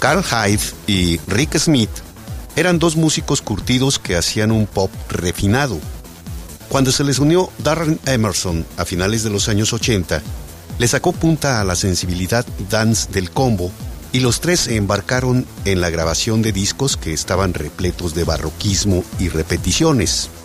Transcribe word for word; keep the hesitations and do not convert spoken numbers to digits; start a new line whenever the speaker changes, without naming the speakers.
Carl Hyde y Rick Smith eran dos músicos curtidos que hacían un pop refinado. Cuando se les unió Darren Emerson a finales de los años ochenta, le sacó punta a la sensibilidad dance del combo y los tres se embarcaron en la grabación de discos que estaban repletos de barroquismo y repeticiones.